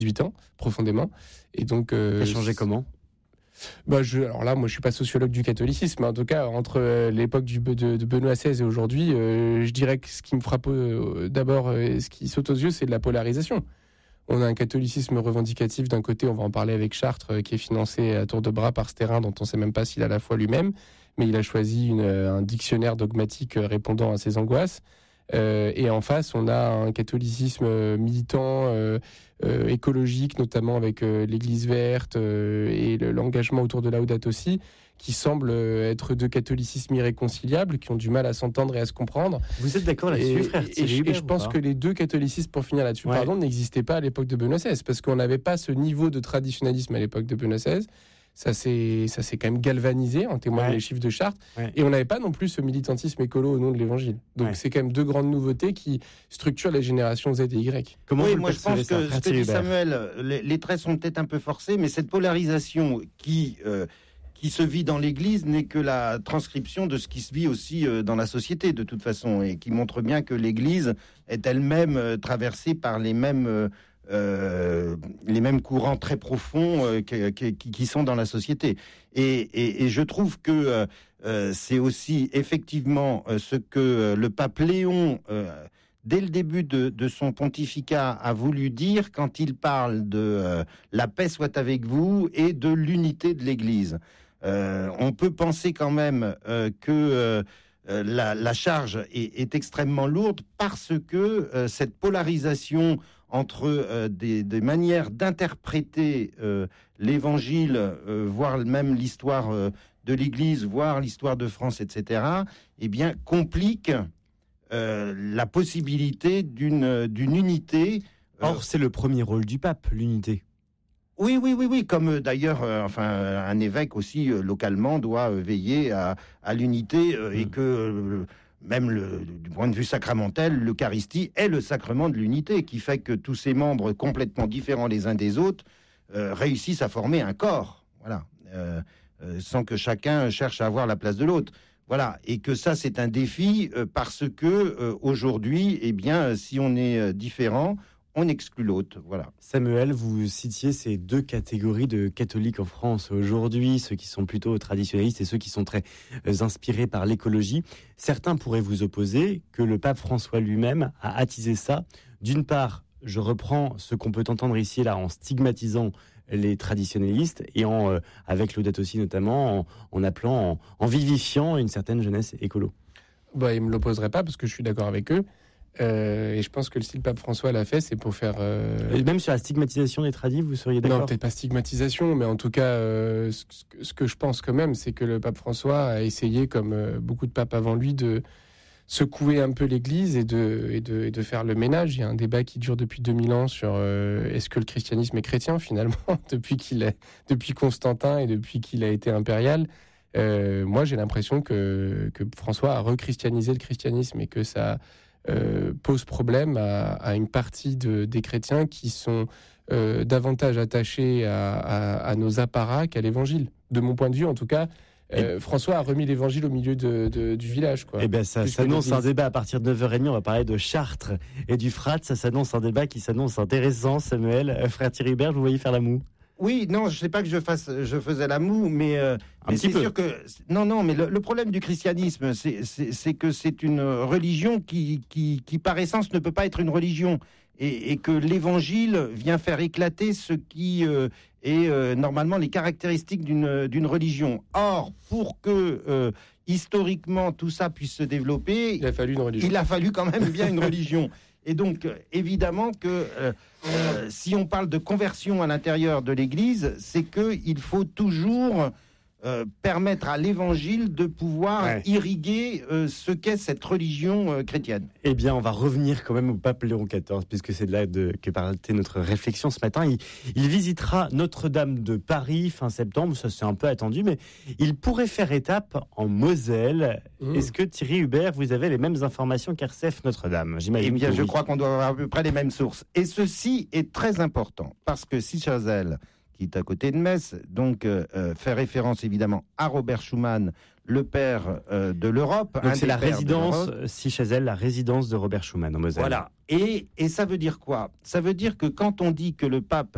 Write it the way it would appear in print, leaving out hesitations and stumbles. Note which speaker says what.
Speaker 1: 18 ans, profondément. Et donc,
Speaker 2: ça a changé comment ?
Speaker 1: Alors là, moi, je suis pas sociologue du catholicisme. En tout cas, entre l'époque de Benoît XVI et aujourd'hui, je dirais que ce qui me frappe d'abord, ce qui saute aux yeux, c'est de la polarisation. On a un catholicisme revendicatif d'un côté, on va en parler avec Chartres, qui est financé à tour de bras par Sterrin, dont on ne sait même pas s'il a la foi lui-même, mais il a choisi un dictionnaire dogmatique répondant à ses angoisses. Et en face, on a un catholicisme militant, écologique, notamment avec l'Église verte et l'engagement autour de Laudato Si, qui semblent être deux catholicismes irréconciliables, qui ont du mal à s'entendre et à se comprendre.
Speaker 2: Vous êtes d'accord là-dessus, frère Thierry Hubert,
Speaker 1: et je pense que les deux catholicismes, pour finir là-dessus, n'existaient pas à l'époque de Benoît XVI, parce qu'on n'avait pas ce niveau de traditionnalisme à l'époque de Benoît XVI. Ça s'est quand même galvanisé, en témoignent les chiffres de Chartres. Et on n'avait pas non plus ce militantisme écolo au nom de l'Évangile. Donc c'est quand même deux grandes nouveautés qui structurent les générations Z et Y.
Speaker 3: Moi je pense que ce que dit Samuel, les traits sont peut-être un peu forcés, mais cette polarisation qui se vit dans l'Église n'est que la transcription de ce qui se vit aussi dans la société, de toute façon, et qui montre bien que l'Église est elle-même traversée par les mêmes courants très profonds qui sont dans la société. Et je trouve que c'est aussi effectivement ce que le pape Léon, dès le début de son pontificat, a voulu dire quand il parle de la paix soit avec vous et de l'unité de l'Église. On peut penser quand même que la charge est extrêmement lourde parce que cette polarisation entre des manières d'interpréter l'Évangile, voire même l'histoire de l'Église, voire l'histoire de France, etc., eh bien, complique la possibilité d'une unité.
Speaker 2: Or, c'est le premier rôle du pape, l'unité.
Speaker 3: Oui, comme d'ailleurs, un évêque aussi localement doit veiller à l'unité et que même du point de vue sacramentel, l'Eucharistie est le sacrement de l'unité qui fait que tous ces membres complètement différents les uns des autres réussissent à former un corps, voilà, sans que chacun cherche à avoir la place de l'autre. Voilà, et que ça c'est un défi parce que aujourd'hui, eh bien, si on est différent, on exclut l'autre, voilà.
Speaker 2: Samuel, vous citiez ces deux catégories de catholiques en France aujourd'hui, ceux qui sont plutôt traditionnalistes et ceux qui sont très inspirés par l'écologie. Certains pourraient vous opposer que le pape François lui-même a attisé ça. D'une part, je reprends ce qu'on peut entendre ici et là en stigmatisant les traditionnalistes et avec Laudato Si notamment, en appelant, en vivifiant une certaine jeunesse écolo.
Speaker 1: Il ne me l'opposerait pas parce que je suis d'accord avec eux. Et je pense que si le pape François l'a fait, c'est pour faire...
Speaker 2: Et même sur la stigmatisation des tradis, vous seriez d'accord ?
Speaker 1: Non, peut-être pas stigmatisation, mais en tout cas, ce que je pense quand même, c'est que le pape François a essayé, comme beaucoup de papes avant lui, de secouer un peu l'Église et de faire le ménage. Il y a un débat qui dure depuis 2000 ans sur est-ce que le christianisme est chrétien, finalement, depuis Constantin et depuis qu'il a été impérial. Moi, j'ai l'impression que François a rechristianisé le christianisme et que ça... pose problème à une partie des chrétiens qui sont davantage attachés à nos apparats qu'à l'évangile. De mon point de vue, en tout cas, François a remis l'évangile au milieu du village. Quoi.
Speaker 2: Eh bien, ça s'annonce un débat à partir de 9h30. On va parler de Chartres et du Frat. Ça s'annonce un débat qui s'annonce intéressant, Samuel. Frère Thierry Hubert, vous voyez faire la moue ?
Speaker 3: Oui, non, je sais pas que je faisais la moue, mais c'est sûr que non, mais le problème du christianisme, c'est que c'est une religion qui par essence ne peut pas être une religion et que l'Évangile vient faire éclater ce qui est normalement les caractéristiques d'une religion. Or, pour que historiquement tout ça puisse se développer,
Speaker 1: il a fallu une religion.
Speaker 3: Il a fallu quand même bien une religion. Et donc, évidemment que si on parle de conversion à l'intérieur de l'Église, c'est qu'il faut toujours permettre à l'Évangile de pouvoir irriguer ce qu'est cette religion chrétienne.
Speaker 2: Eh bien, on va revenir quand même au pape Léon XIV, puisque c'est de là que partait notre réflexion ce matin. Il visitera Notre-Dame de Paris fin septembre, ça c'est un peu attendu, mais il pourrait faire étape en Moselle. Est-ce que Thierry Hubert, vous avez les mêmes informations qu'RCF Notre-Dame ? J'imagine.
Speaker 3: Eh bien, je crois qu'on doit avoir à peu près les mêmes sources. Et ceci est très important, parce que si Chazelle, qui est à côté de Metz, donc fait référence évidemment à Robert Schuman, le père de l'Europe.
Speaker 2: Donc c'est la résidence, Sichazel, la résidence de Robert Schuman en Moselle.
Speaker 3: Voilà. Et ça veut dire quoi ? Ça veut dire que quand on dit que le pape